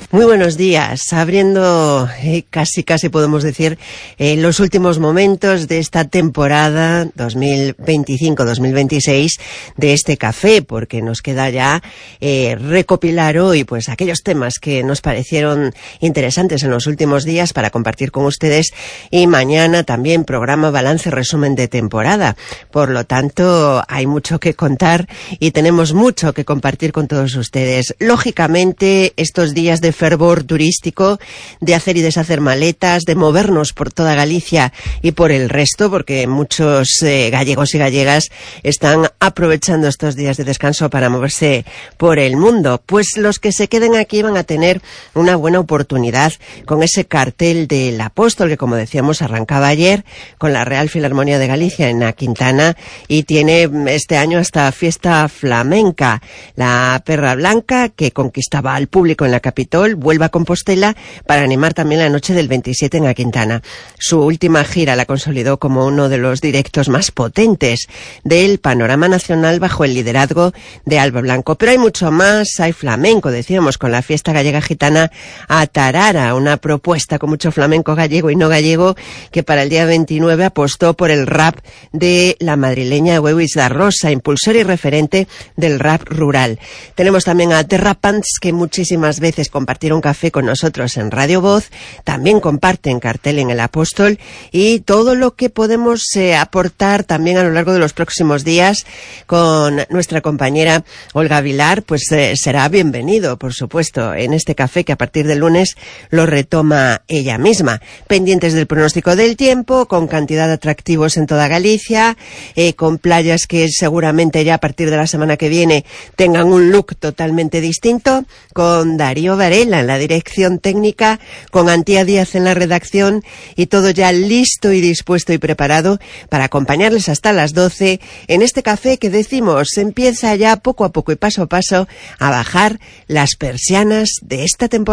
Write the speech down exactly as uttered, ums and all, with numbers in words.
Muy buenos días, abriendo eh, casi casi podemos decir eh, los últimos momentos de esta temporada dos mil veinticinco dos mil veintiséis de este café, porque nos queda ya eh, recopilar hoy pues aquellos temas que nos parecieron interesantes en los últimos días para compartir con ustedes, y mañana también programa balance resumen de temporada. Por lo tanto, hay mucho que contar y tenemos mucho que compartir con todos ustedes. Lógicamente, estos días de fervor turístico, de hacer y deshacer maletas, de movernos por toda Galicia y por el resto, porque muchos eh, gallegos y gallegas están aprovechando estos días de descanso para moverse por el mundo. Pues los que se queden aquí van a tener una buena oportunidad con ese cartel del Apóstol que, como decíamos, arrancaba ayer con la Real Filarmonía de Galicia en la Quintana, y tiene este año hasta fiesta flamenca. La Perra Blanca, que conquistaba al público en la Capitol, vuelve a Compostela para animar también la noche del veintisiete en la Quintana. Su última gira la consolidó como uno de los directos más potentes del panorama nacional bajo el liderazgo de Alba Blanco. Pero hay mucho más, hay flamenco, decíamos, con la fiesta gallega gitana a Tarara, una propuesta con mucho flamenco gallego y no gallego, que para el día veintinueve apostó por el rap de la madrileña Wewis da Rosa, impulsora y referente del rap rural. Tenemos también a Terra Pants, que muchísimas veces compartieron café con nosotros en Radio Voz, también comparten cartel en el Apóstol, y todo lo que podemos eh, aportar también a lo largo de los próximos días con nuestra compañera Olga Vilar, pues eh, será bienvenido, por supuesto, en este café que a partir del lunes lo retoma ella misma. Pendientes del pronóstico del tiempo, con cantidad de atractivos en toda Galicia, eh, con playas que seguramente ya a partir de la semana que viene tengan un look totalmente distinto, con Darío Varela en la dirección técnica, con Antía Díaz en la redacción, y todo ya listo y dispuesto y preparado para acompañarles hasta las doce en este café que, decimos, empieza ya poco a poco y paso a paso a bajar las persianas de esta temporada.